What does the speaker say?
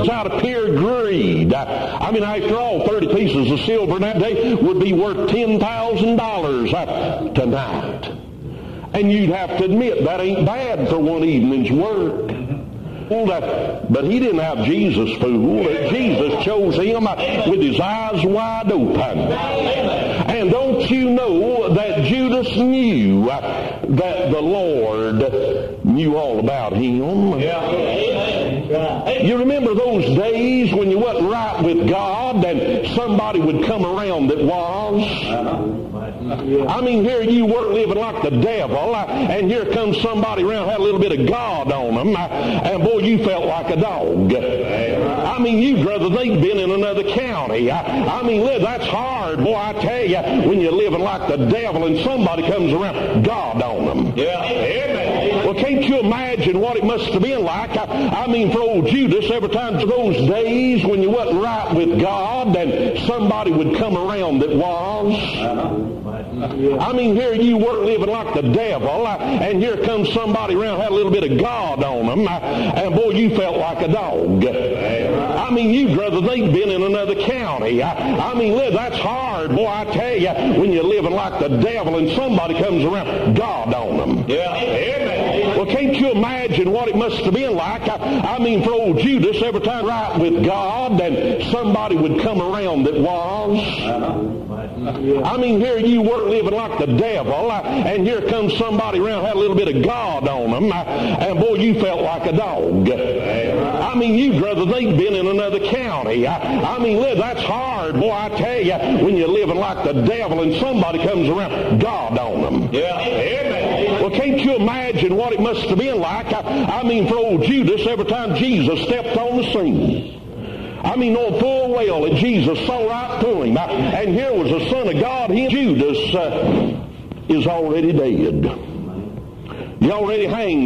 out of pure greed. I mean, after all, 30 pieces of silver in that day would be worth $10,000 tonight. And you'd have to admit that ain't bad for one evening's work. But he didn't have Jesus fooled. Jesus chose him with his eyes wide open. And don't you know that Judas knew that the Lord knew all about him? You remember those days when you wasn't right with God and somebody would come around that was? I mean, here you weren't living like the devil, and here comes somebody around had a little bit of God on them, and boy, you felt like a dog. I mean, you'd rather they'd been in another county. I mean, that's hard, boy, I tell you, when you're living like the devil and somebody comes around, God on them. Well, can't you imagine what it must have been like? I mean, for old Judas, every time those days when you wasn't right with God and somebody would come around that was. I mean, here you weren't living like the devil, and here comes somebody around had a little bit of God on them, and boy, you felt like a dog. I mean, you'd rather they'd been in another county. I mean, that's hard, boy, I tell you, when you're living like the devil and somebody comes around, God on them. Well, can't you imagine what it must have been like? I mean, for old Judas, every time right with God and somebody would come around that was. I mean, here you weren't living like the devil, and here comes somebody around had a little bit of God on them, and boy, you felt like a dog. I mean, you'd rather they'd been in another county. I mean, that's hard, boy, I tell you, when you're living like the devil and somebody comes around, God on them. Well, can't you imagine what it must have been like? I mean, for old Judas, every time Jesus stepped on the scene, I mean, knowing full well that Jesus saw right through him. And here was the Son of God. Judas is already dead. He already hanged.